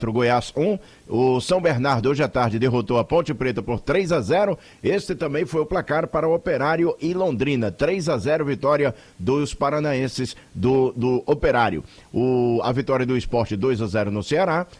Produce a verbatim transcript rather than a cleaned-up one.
O Goiás um, o São Bernardo hoje à tarde derrotou a Ponte Preta por três a zero. Este também foi o placar para o Operário e Londrina, três a zero, vitória dos paranaenses do, do Operário. O, a vitória do Sport dois a zero no Ceará,